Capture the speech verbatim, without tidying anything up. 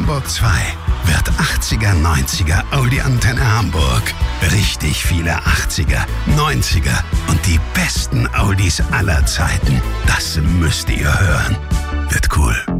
Hamburg zwei wird achtziger, neunziger Audi Antenne Hamburg. Richtig viele achtziger, neunziger und die besten Audis aller Zeiten. Das müsst ihr hören. Wird cool.